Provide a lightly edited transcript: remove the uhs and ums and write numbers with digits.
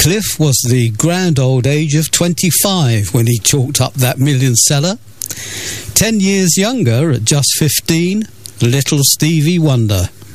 Cliff was the grand old age of 25 when he chalked up that million seller. 10 years younger, at just 15, little Stevie Wonder.